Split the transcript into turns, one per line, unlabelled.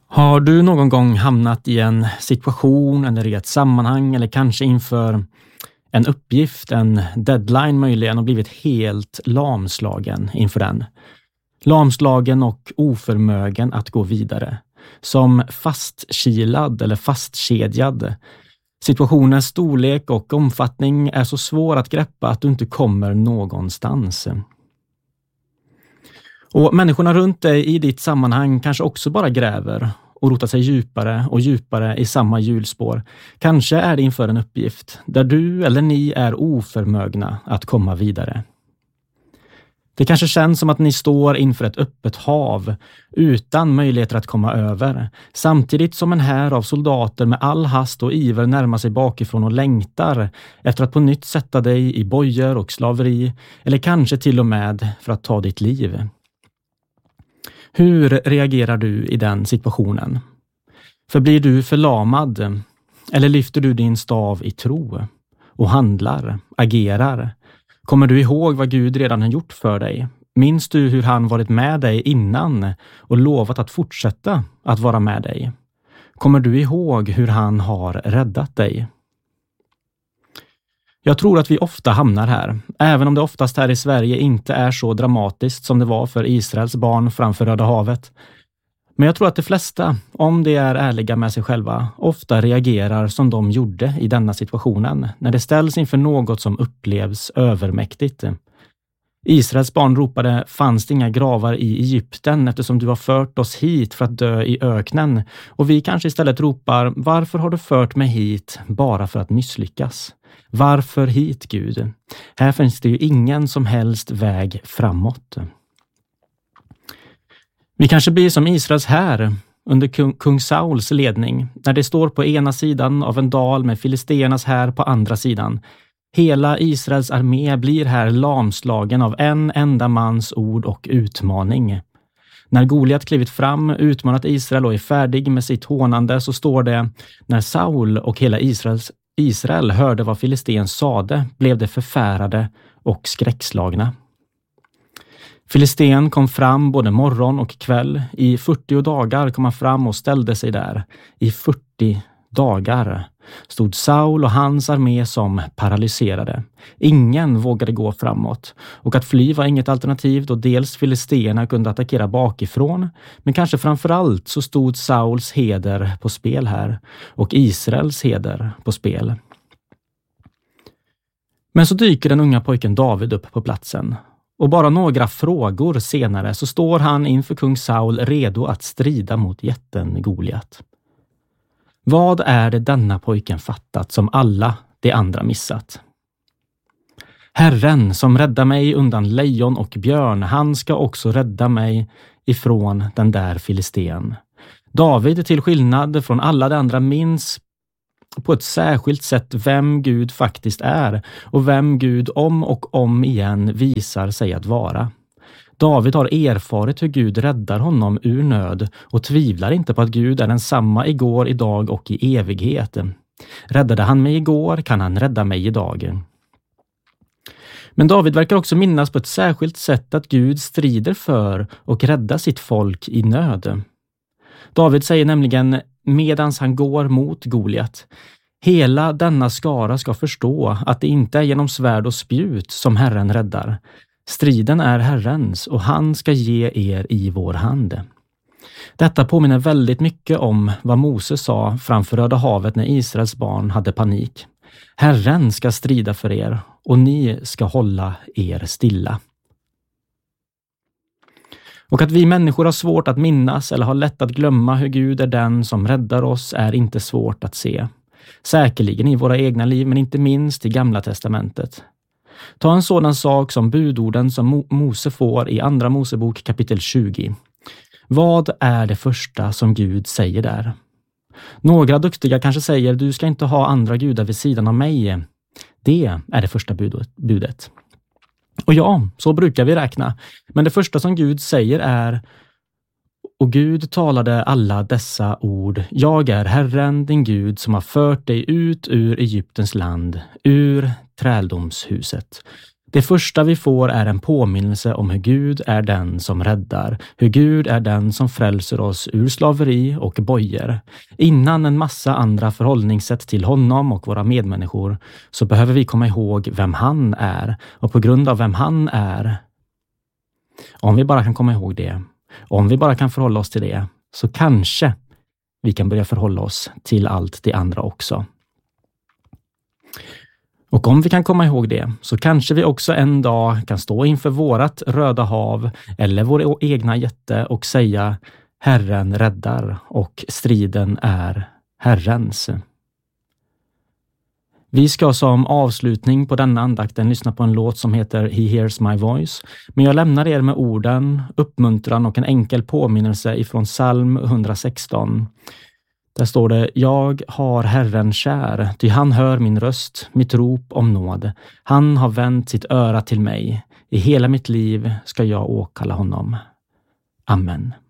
Har du någon gång hamnat i en situation eller i ett sammanhang eller kanske inför en uppgift, en deadline möjligen och blivit helt lamslagen inför den? Lamslagen och oförmögen att gå vidare. Som fastkilad eller fastkedjad. Situationens storlek och omfattning är så svår att greppa att du inte kommer någonstans. Och människorna runt dig i ditt sammanhang kanske också bara gräver och rotar sig djupare och djupare i samma hjulspår. Kanske är det inför en uppgift där du eller ni är oförmögna att komma vidare. Det kanske känns som att ni står inför ett öppet hav utan möjligheter att komma över. Samtidigt som en här av soldater med all hast och iver närmar sig bakifrån och längtar efter att på nytt sätta dig i bojor och slaveri eller kanske till och med för att ta ditt liv. Hur reagerar du i den situationen? Förblir du förlamad eller lyfter du din stav i tro och handlar, agerar? Kommer du ihåg vad Gud redan har gjort för dig? Minns du hur han varit med dig innan och lovat att fortsätta att vara med dig? Kommer du ihåg hur han har räddat dig? Jag tror att vi ofta hamnar här, även om det oftast här i Sverige inte är så dramatiskt som det var för Israels barn framför Röda havet. Men jag tror att de flesta, om de är ärliga med sig själva, ofta reagerar som de gjorde i denna situationen, när det ställs inför något som upplevs övermäktigt. Israels barn ropade, fanns det inga gravar i Egypten eftersom du har fört oss hit för att dö i öknen? Och vi kanske istället ropar, varför har du fört mig hit bara för att misslyckas? Varför hit, Gud? Här finns det ju ingen som helst väg framåt. Vi kanske blir som Israels här under kung Sauls ledning, när det står på ena sidan av en dal med filisternas här på andra sidan. Hela Israels armé blir här lamslagen av en enda mans ord och utmaning. När Goliat klivit fram, utmanat Israel och är färdig med sitt hånande, så står det, när Saul och hela Israel hörde vad filisten sade, blev de förfärade och skräckslagna. Filisten kom fram både morgon och kväll. I 40 dagar kom han fram och ställde sig där. I 40 dagar stod Saul och hans armé som paralyserade. Ingen vågade gå framåt. Och att fly var inget alternativ då dels filisterna kunde attackera bakifrån. Men kanske framförallt så stod Sauls heder på spel här. Och Israels heder på spel. Men så dyker den unga pojken David upp på platsen. Och bara några frågor senare så står han inför kung Saul redo att strida mot jätten Goliat. Vad är det denna pojken fattat som alla de andra missat? Herren som räddar mig undan lejon och björn, han ska också rädda mig ifrån den där filisten. David, till skillnad från alla de andra, minns på ett särskilt sätt vem Gud faktiskt är och vem Gud om och om igen visar sig att vara. David har erfarit hur Gud räddar honom ur nöd och tvivlar inte på att Gud är densamma igår, idag och i evighet. Räddade han mig igår kan han rädda mig idag. Men David verkar också minnas på ett särskilt sätt att Gud strider för och räddar sitt folk i nöd. David säger nämligen, medans han går mot Goliat, hela denna skara ska förstå att det inte är genom svärd och spjut som Herren räddar. Striden är Herrens och han ska ge er i vår hand. Detta påminner väldigt mycket om vad Moses sa framför Röda havet när Israels barn hade panik. Herren ska strida för er och ni ska hålla er stilla. Och att vi människor har svårt att minnas eller har lätt att glömma hur Gud är den som räddar oss är inte svårt att se. Säkerligen i våra egna liv, men inte minst i Gamla testamentet. Ta en sådan sak som budorden som Mose får i Andra Mosebok kapitel 20. Vad är det första som Gud säger där? Några duktiga kanske säger, du ska inte ha andra gudar vid sidan av mig. Det är det första budet. Och ja, så brukar vi räkna. Men det första som Gud säger är, och Gud talade alla dessa ord, jag är Herren din Gud som har fört dig ut ur Egyptens land, ur träldomshuset. Det första vi får är en påminnelse om hur Gud är den som räddar, hur Gud är den som frälser oss ur slaveri och bojor. Innan en massa andra förhållningssätt till honom och våra medmänniskor så behöver vi komma ihåg vem han är, och på grund av vem han är, om vi bara kan komma ihåg det, om vi bara kan förhålla oss till det, så kanske vi kan börja förhålla oss till allt det andra också. Och om vi kan komma ihåg det så kanske vi också en dag kan stå inför vårat Röda hav eller vår egna jätte och säga: Herren räddar och striden är Herrens. Vi ska som avslutning på denna andakten lyssna på en låt som heter He Hears My Voice. Men jag lämnar er med orden, uppmuntran och en enkel påminnelse ifrån psalm 116. Där står det: Jag har Herren kär, ty han hör min röst, mitt rop om nåd. Han har vänt sitt öra till mig. I hela mitt liv ska jag åkalla honom. Amen.